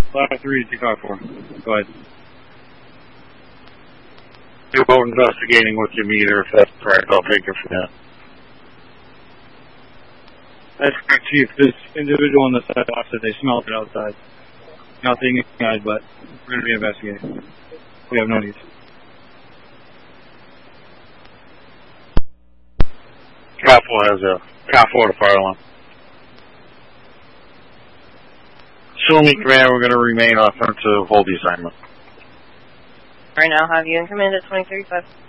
Last 3 to 254. Go ahead. Do boat investigating with your meter. If that's correct, I'll take it from that. That's correct, Chief. This individual on the sidewalk said they smelled it outside. Nothing inside, but we're going to be investigating. We have no needs. Capital has a Capital fire alarm. Assuming command, we're going to remain offensive, hold the assignment. Right now, have you in command at 2035?